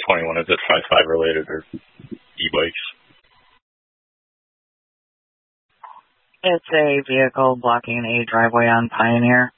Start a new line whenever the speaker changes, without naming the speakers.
21, is it 5.5 related or e-bikes?
It's a vehicle blocking a driveway on Pioneer.